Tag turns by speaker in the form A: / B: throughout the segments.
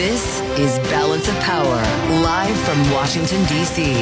A: This is Balance of Power, live from Washington, D.C.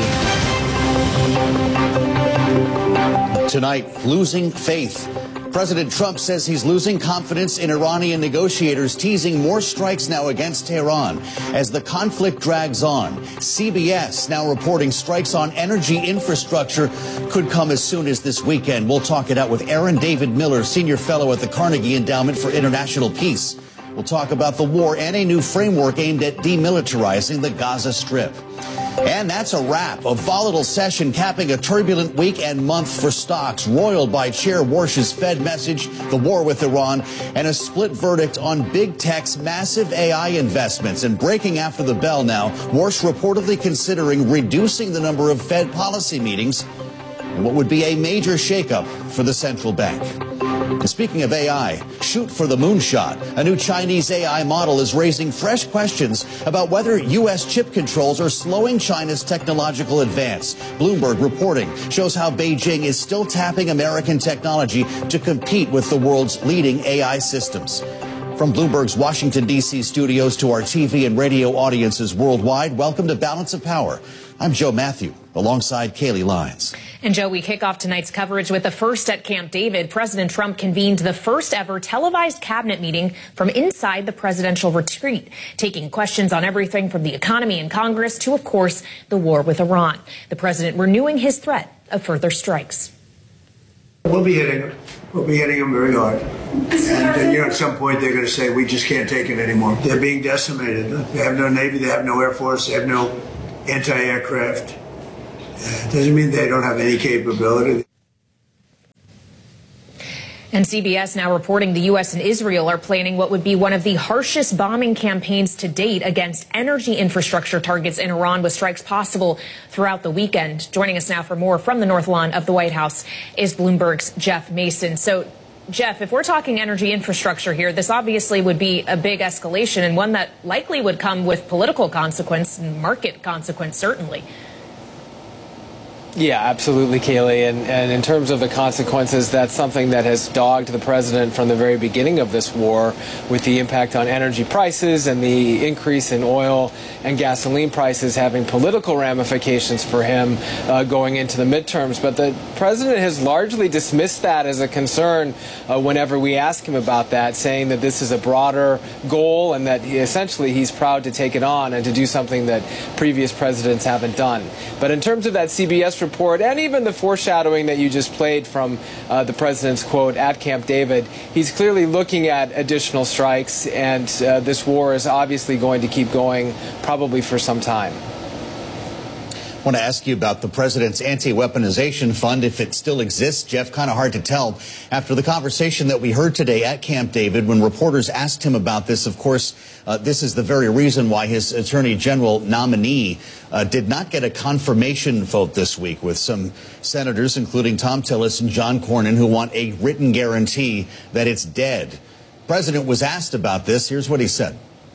B: Tonight, losing faith. President Trump says he's losing confidence in Iranian negotiators, teasing more strikes now against Tehran. As the conflict drags on, CBS now reporting strikes on energy infrastructure could come as soon as this weekend. We'll talk it out with Aaron David Miller, senior fellow at the Carnegie Endowment for International Peace. We'll talk about the war and a new framework aimed at demilitarizing the Gaza Strip. And that's a wrap. A volatile session capping a turbulent week and month for stocks, roiled by Chair Warsh's Fed message, the war with Iran, and a split verdict on big tech's massive AI investments. And breaking after the bell now, Warsh reportedly considering reducing the number of Fed policy meetings in what would be a major shakeup for the central bank. And speaking of AI, shoot for the moonshot. A new Chinese AI model is raising fresh questions about whether U.S. chip controls are slowing China's technological advance. Bloomberg reporting shows how Beijing is still tapping American technology to compete with the world's leading AI systems. From Bloomberg's Washington, D.C. studios to our TV and radio audiences worldwide, welcome to Balance of Power. I'm Joe Matthew, alongside Kaylee Lyons.
C: And Joe, we kick off tonight's coverage with the first at Camp David. President Trump convened the first ever televised cabinet meeting from inside the presidential retreat, taking questions on everything from the economy and Congress to, of course, the war with Iran. The president renewing his threat of further strikes.
D: We'll be hitting them. We'll be hitting them very hard. And, at some point they're going to say, we just can't take it anymore. They're being decimated. They have no Navy, they have no Air Force, they have no anti-aircraft. Doesn't mean they don't have any capability.
C: And CBS now reporting the U.S. and Israel are planning what would be one of the harshest bombing campaigns to date against energy infrastructure targets in Iran, with strikes possible throughout the weekend. Joining us now for more from the North Lawn of the White House is Bloomberg's Jeff Mason. So, Jeff, if we're talking energy infrastructure here, this obviously would be a big escalation and one that likely would come with political consequence and market consequence, certainly.
E: Yeah, absolutely, Kaylee. And in terms of the consequences, that's something that has dogged the president from the very beginning of this war, with the impact on energy prices and the increase in oil and gasoline prices having political ramifications for him going into the midterms. But the president has largely dismissed that as a concern whenever we ask him about that, saying that this is a broader goal and that essentially he's proud to take it on and to do something that previous presidents haven't done. But in terms of that CBS report and even the foreshadowing that you just played from the president's quote at Camp David, he's clearly looking at additional strikes, and this war is obviously going to keep going probably for some time.
B: I want to ask you about the president's anti-weaponization fund, if it still exists. Jeff, kind of hard to tell. After the conversation that we heard today at Camp David, when reporters asked him about this, of course, this is the very reason why his attorney general nominee did not get a confirmation vote this week, with some senators, including Tom Tillis and John Cornyn, who want a written guarantee that it's dead. The president was asked about this. Here's what he said.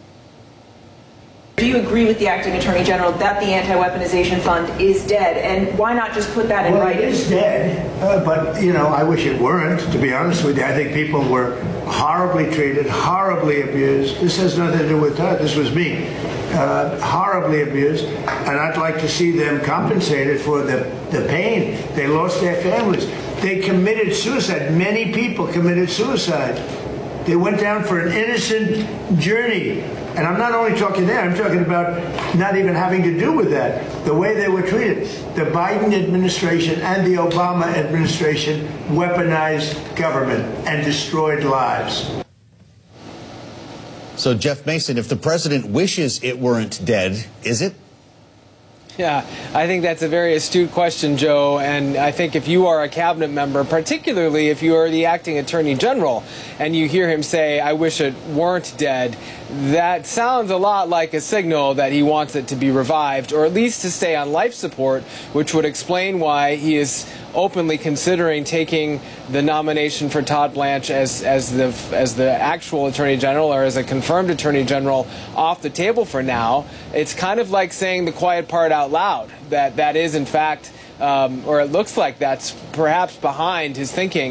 F: Do you agree with the acting attorney general that the anti-weaponization fund is dead, and why not just put that in writing?
D: It is dead, but I wish it weren't, to be honest with you. I think people were horribly treated, horribly abused. This has nothing to do with that. This was me. Horribly abused, and I'd like to see them compensated for the pain. They lost their families. They committed suicide. Many people committed suicide. They went down for an innocent journey. And I'm not only talking there, I'm talking about not even having to do with that. The way they were treated. The Biden administration and the Obama administration weaponized government and destroyed lives.
B: So, Jeff Mason, if the president wishes it weren't dead, is it?
E: Yeah, I think that's a very astute question, Joe. And I think if you are a cabinet member, particularly if you are the acting attorney general, and you hear him say, I wish it weren't dead, that sounds a lot like a signal that he wants it to be revived, or at least to stay on life support, which would explain why he is openly considering taking the nomination for Todd Blanche as the actual attorney general, or as a confirmed attorney general, off the table for now. It's kind of like saying the quiet part out loud, that is in fact, or it looks like that's perhaps behind his thinking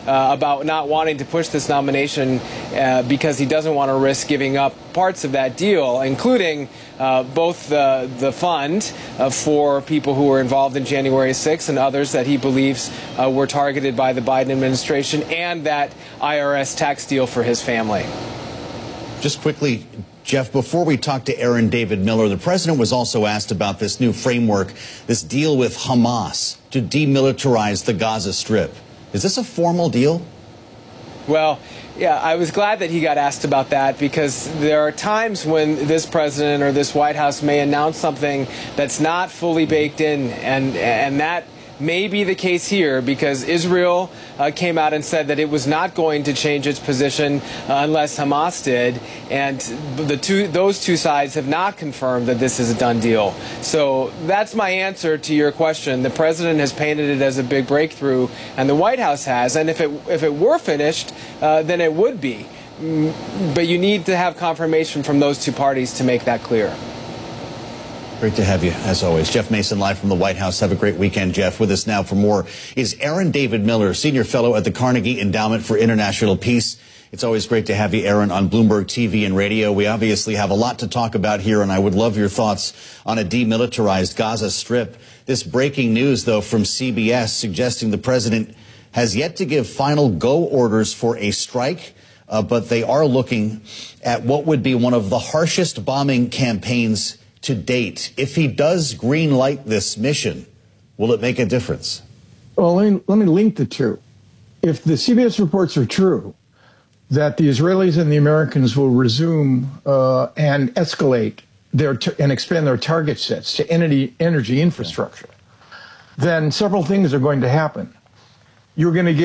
E: about not wanting to push this nomination because he doesn't want to risk giving up parts of that deal, including both the fund for people who were involved in January 6th and others that he believes were targeted by the Biden administration, and that IRS tax deal for his family.
B: Just quickly, Jeff, before we talk to Aaron David Miller, the president was also asked about this new framework, this deal with Hamas to demilitarize the Gaza Strip. Is this a formal deal?
E: Well, yeah, I was glad that he got asked about that, because there are times when this president or this White House may announce something that's not fully baked in, and that may be the case here, because Israel came out and said that it was not going to change its position unless Hamas did, and those two sides have not confirmed that this is a done deal. So that's my answer to your question. The president has painted it as a big breakthrough, and the White House has, and if it were finished, then it would be. But you need to have confirmation from those two parties to make that clear.
B: Great to have you, as always. Jeff Mason, live from the White House. Have a great weekend, Jeff. With us now for more is Aaron David Miller, Senior Fellow at the Carnegie Endowment for International Peace. It's always great to have you, Aaron, on Bloomberg TV and radio. We obviously have a lot to talk about here, and I would love your thoughts on a demilitarized Gaza Strip. This breaking news, though, from CBS suggesting the president has yet to give final go orders for a strike, but they are looking at what would be one of the harshest bombing campaigns to date. If he does green light this mission, will it make a difference?
G: Well, let me link the two. If the CBS reports are true, that the Israelis and the Americans will resume and escalate and expand their target sets to energy infrastructure, then several things are going to happen. You're going to get